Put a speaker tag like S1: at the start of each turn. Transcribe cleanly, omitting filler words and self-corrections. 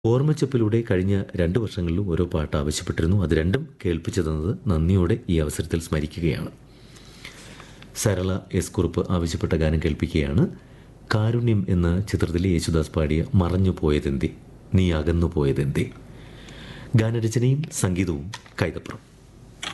S1: ഓർമ്മച്ചപ്പിലൂടെ കഴിഞ്ഞ 2 വർഷങ്ങളിലും ഓരോ പാട്ട് ആവശ്യപ്പെട്ടിരുന്നു. അത് രണ്ടും കേൾപ്പിച്ചു തന്നത് നന്ദിയോടെ ഈ അവസരത്തിൽ സ്മരിക്കുകയാണ്. സരള എസ് കുറുപ്പ് ആവശ്യപ്പെട്ട ഗാനം കേൾപ്പിക്കുകയാണ്. കാരുണ്യം എന്ന ചിത്രത്തിലെ യേശുദാസ് പാടിയ മറഞ്ഞു പോയതെന്തേ, നീ അകന്നു പോയതെന്തേ. ഗാനരചനയും സംഗീതവും കൈതപ്രം.